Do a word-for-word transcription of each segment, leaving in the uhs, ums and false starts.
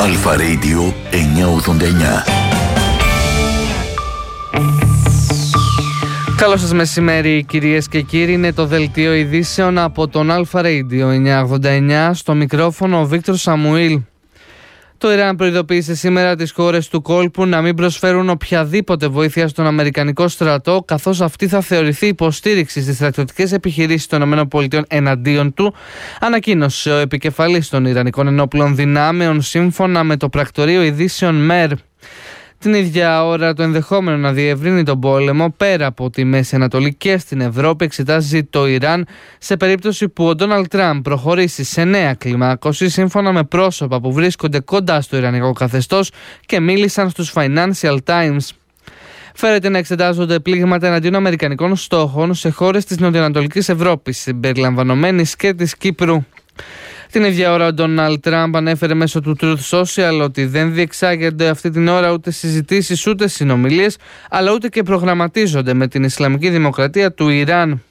Αλφα Radio εννιακόσια ογδόντα εννιά. Καλό σας μεσημέρι κυρίες και κύριοι, είναι το δελτίο ειδήσεων από τον Αλφα Radio εννιακόσια ογδόντα εννιά, στο μικρόφωνο ο Βίκτορ Σαμουήλ. Το Ιράν προειδοποίησε σήμερα τις χώρες του κόλπου να μην προσφέρουν οποιαδήποτε βοήθεια στον Αμερικανικό στρατό, καθώς αυτή θα θεωρηθεί υποστήριξη στις στρατιωτικές επιχειρήσεις των ΗΠΑ εναντίον του, ανακοίνωσε ο επικεφαλής των Ιρανικών ενόπλων δυνάμεων σύμφωνα με το πρακτορείο ειδήσεων ΜΕΡ. Την ίδια ώρα, το ενδεχόμενο να διευρύνει τον πόλεμο πέρα από τη Μέση Ανατολή και στην Ευρώπη εξετάζει το Ιράν σε περίπτωση που ο Ντόναλντ Τραμπ προχωρήσει σε νέα κλιμάκωση, σύμφωνα με πρόσωπα που βρίσκονται κοντά στο ιρανικό καθεστώς και μίλησαν στους Financial Times. Φέρεται να εξετάζονται πλήγματα εναντίον αμερικανικών στόχων σε χώρες της νοτιοανατολικής Ευρώπης, συμπεριλαμβανομένης και της Κύπρου. Την ίδια ώρα, ο Ντόναλντ Τραμπ ανέφερε μέσω του Truth Social ότι δεν διεξάγονται αυτή την ώρα ούτε συζητήσεις ούτε συνομιλίες, αλλά ούτε και προγραμματίζονται με την Ισλαμική Δημοκρατία του Ιράν.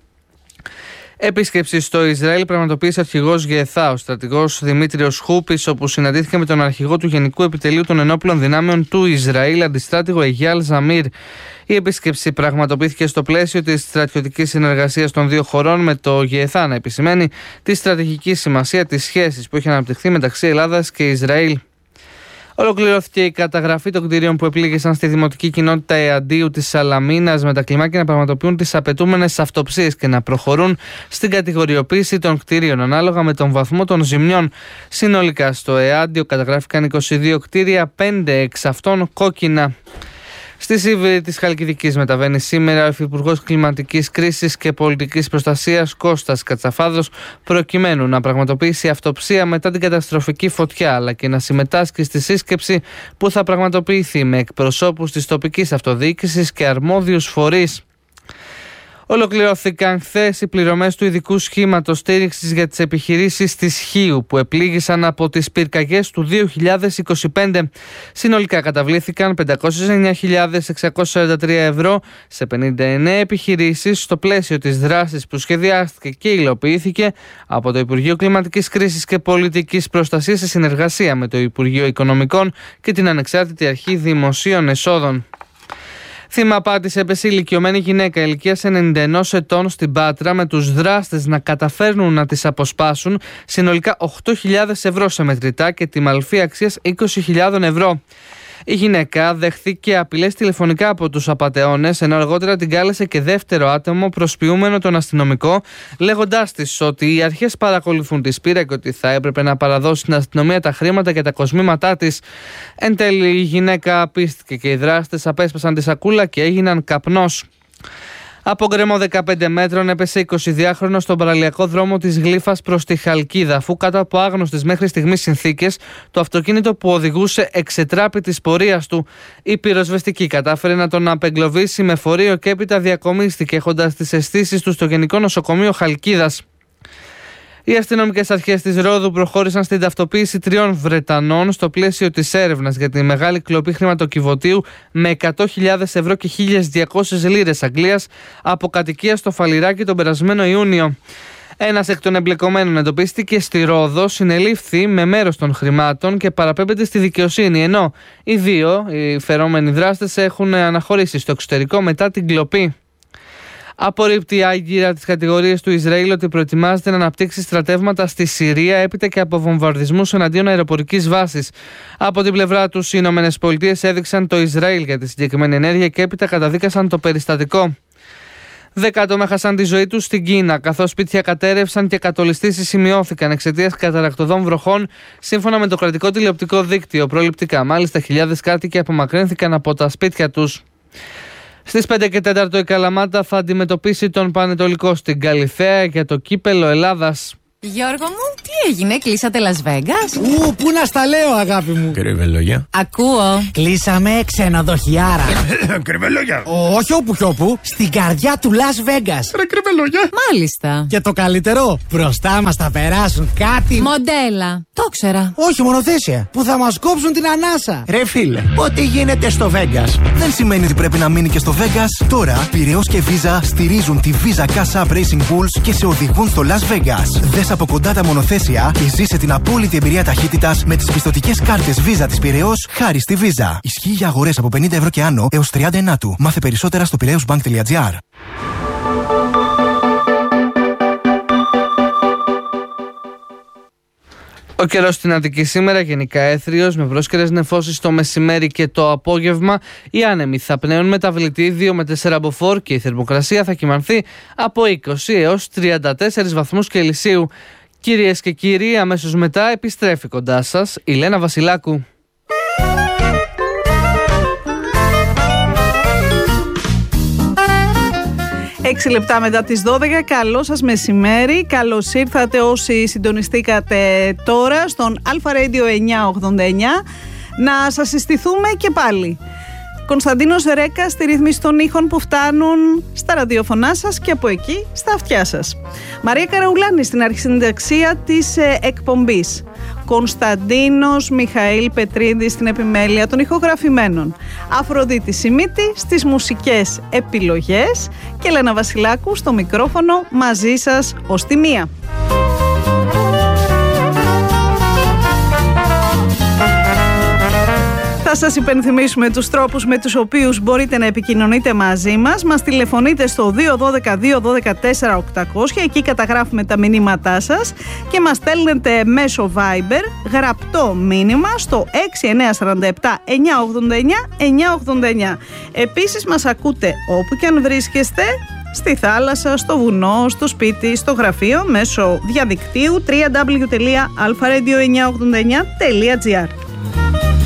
Επίσκεψη στο Ισραήλ πραγματοποίησε ο αρχηγός ΓΕΘΑ, ο στρατηγός Δημήτριος Χούπης, όπου συναντήθηκε με τον αρχηγό του Γενικού Επιτελείου των Ενόπλων Δυνάμεων του Ισραήλ, αντιστράτηγο Εγιάλ Ζαμίρ. Η επίσκεψη πραγματοποιήθηκε στο πλαίσιο της στρατιωτικής συνεργασίας των δύο χωρών, με το ΓΕΘΑ να επισημαίνει τη στρατηγική σημασία της σχέσης που έχει αναπτυχθεί μεταξύ Ελλάδας και Ισραήλ. Ολοκληρώθηκε η καταγραφή των κτηρίων που επλήγησαν στη δημοτική κοινότητα Εαντίου της Σαλαμίνας, με τα κλιμάκια να πραγματοποιούν τις απαιτούμενες αυτοψίες και να προχωρούν στην κατηγοριοποίηση των κτηρίων ανάλογα με τον βαθμό των ζημιών. Συνολικά στο Εάντιο καταγράφηκαν είκοσι δύο κτίρια, πέντε εξ αυτών κόκκινα. Στη Σίβηρη της Χαλκιδικής μεταβαίνει σήμερα ο Υφυπουργός Κλιματικής Κρίσης και Πολιτικής Προστασίας Κώστας Κατσαφάδος, προκειμένου να πραγματοποιήσει αυτοψία μετά την καταστροφική φωτιά, αλλά και να συμμετάσχει στη σύσκεψη που θα πραγματοποιηθεί με εκπροσώπους της τοπικής αυτοδιοίκησης και αρμόδιους φορείς. Ολοκληρώθηκαν χθες οι πληρωμές του ειδικού σχήματος στήριξης για τις επιχειρήσεις της Χίου που επλήγησαν από τις πυρκαγιές του δύο χιλιάδες είκοσι πέντε. Συνολικά καταβλήθηκαν πεντακόσιες εννιά χιλιάδες εξακόσια σαράντα τρία ευρώ σε πενήντα εννέα επιχειρήσεις στο πλαίσιο της δράσης που σχεδιάστηκε και υλοποιήθηκε από το Υπουργείο Κλιματικής Κρίσης και Πολιτικής Προστασίας σε συνεργασία με το Υπουργείο Οικονομικών και την Ανεξάρτητη Αρχή Δημοσίων Εσόδων. Θύμα απάτης έπεσε ηλικιωμένη γυναίκα ηλικίας ενενήντα ενός ετών στην Πάτρα, με τους δράστες να καταφέρνουν να τις αποσπάσουν, συνολικά οκτώ χιλιάδες ευρώ σε μετρητά και τη μαλφή αξίας είκοσι χιλιάδες ευρώ. Η γυναίκα δεχθήκε απειλές τηλεφωνικά από τους απατεώνες, ενώ αργότερα την κάλεσε και δεύτερο άτομο προσποιούμενο τον αστυνομικό, λέγοντάς της ότι οι αρχές παρακολουθούν τη σπήρα και ότι θα έπρεπε να παραδώσει στην αστυνομία τα χρήματα και τα κοσμήματά της. Εν τέλει, η γυναίκα πίστηκε και οι δράστες απέσπασαν τη σακούλα και έγιναν καπνός. Από γκρεμό δεκαπέντε μέτρων έπεσε εικοσιδυάχρονος στον παραλιακό δρόμο της Γλύφας προς τη Χαλκίδα, αφού κάτω από άγνωστες μέχρι στιγμής συνθήκες το αυτοκίνητο που οδηγούσε εξετράπη της πορείας του. Η πυροσβεστική κατάφερε να τον απεγκλωβίσει με φορείο και έπειτα διακομίστηκε, έχοντας τις αισθήσεις του στο Γενικό Νοσοκομείο Χαλκίδας. Οι αστυνομικές αρχές της Ρόδου προχώρησαν στην ταυτοποίηση τριών Βρετανών στο πλαίσιο της έρευνας για τη μεγάλη κλοπή χρηματοκιβωτίου με εκατό χιλιάδες ευρώ και χίλιες διακόσιες λίρες Αγγλίας από κατοικία στο Φαλιράκι τον περασμένο Ιούνιο. Ένας εκ των εμπλεκομένων εντοπίστηκε στη Ρόδο, συνελήφθη με μέρος των χρημάτων και παραπέμπεται στη δικαιοσύνη, ενώ οι δύο, οι φερόμενοι δράστες, έχουν αναχωρήσει στο εξωτερικό μετά την κλοπή. Απορρίπτει η Άγκυρα τις κατηγορίες του Ισραήλ ότι προετοιμάζεται να αναπτύξει στρατεύματα στη Συρία έπειτα και από βομβαρδισμούς εναντίον αεροπορικής βάσης. Από την πλευρά τους, οι Ηνωμένες Πολιτείες έδειξαν το Ισραήλ για τη συγκεκριμένη ενέργεια και έπειτα καταδίκασαν το περιστατικό. Δέκα άτομα έχασαν τη ζωή τους στην Κίνα, καθώς σπίτια κατέρευσαν και κατολιστήσεις σημειώθηκαν εξαιτίας καταρακτωδών βροχών, σύμφωνα με το κρατικό τηλεοπτικό δίκτυο. Προληπτικά, μάλιστα, χιλιάδες κάτοικοι απομακρύνθηκαν από τα σπίτια τους. Στις πέντε και τέσσερα η Καλαμάτα θα αντιμετωπίσει τον Πανετολικό στην Καλιθέα για το κύπελο Ελλάδας. Γιώργο μου, τι έγινε, κλείσατε Las Vegas? Ου, πού να στα λέω, αγάπη μου. Κρυβελόγια. Ακούω. Κλείσαμε ξενοδοχιάρα. Κρυβελόγια. Όχι όπου κι όπου, στην καρδιά του Las Vegas. Ρε κρυβελόγια. Μάλιστα. Και το καλύτερο, μπροστά μας θα περάσουν κάτι. Μοντέλα. Το ξέρα. Όχι, μονοθέσια. Που θα μας κόψουν την ανάσα. Ρε φίλε, ό,τι γίνεται στο Vegas δεν σημαίνει ότι πρέπει να μείνει και στο Vegas. Τώρα, Πειραιώς και Visa στηρίζουν τη Visa Cash App Racing Bulls και σε οδηγούν στο Las Vegas. Δες από κοντά τα μονοθέσια και ζήσε την απόλυτη εμπειρία ταχύτητας με τις πιστωτικές κάρτες Visa της Πειραιώς χάρη στη Visa. Ισχύει για αγορές από πενήντα ευρώ και άνω έως τριάντα ενάτου. Μάθε περισσότερα στο πειραιώσμπανκ τελεία τζι άρ. Ο καιρός στην Αττική σήμερα γενικά έθριος με πρόσκαιρες νεφώσεις το μεσημέρι και το απόγευμα. Οι άνεμοι θα πνέουν μεταβλητή δύο με τέσσερα μποφόρ και η θερμοκρασία θα κυμανθεί από είκοσι έως τριάντα τέσσερις βαθμούς Κελσίου. Κυρίες και κύριοι, αμέσως μετά επιστρέφει κοντά σας η Λένα Βασιλάκου. Έξι λεπτά μετά τις δώδεκα, καλό σας μεσημέρι, καλώς ήρθατε όσοι συντονιστήκατε τώρα στον Alpha Radio εννιακόσια ογδόντα εννιά. Να σας συστηθούμε και πάλι. Κωνσταντίνος Ρέκα στη ρύθμιση των ήχων που φτάνουν στα ραδιοφωνά σας και από εκεί στα αυτιά σας. Μαρία Καραουλάνη στην αρχισυνταξία της ε, εκπομπής. Κωνσταντίνος Μιχαήλ Πετρίδη στην επιμέλεια των ηχογραφημένων. Αφροδίτη Σιμίτη στις μουσικές επιλογές και Λένα Βασιλάκου στο μικρόφωνο μαζί σας ως τη μία. Θα σας υπενθυμίσουμε τους τρόπους με τους οποίους μπορείτε να επικοινωνείτε μαζί μας. Μας τηλεφωνείτε στο δύο ένα δύο δύο ένα δύο τέσσερα οκτακόσια, εκεί καταγράφουμε τα μηνύματά σας και μας στέλνετε μέσω Viber γραπτό μήνυμα στο έξι εννιά τέσσερα επτά εννιά ογδόντα εννιά εννιά ογδόντα εννιά. Επίσης μας ακούτε όπου και αν βρίσκεστε, στη θάλασσα, στο βουνό, στο σπίτι, στο γραφείο, μέσω διαδικτύου double-u double-u double-u τελεία alpha radio εννιακόσια ογδόντα εννιά τελεία τζι άρ.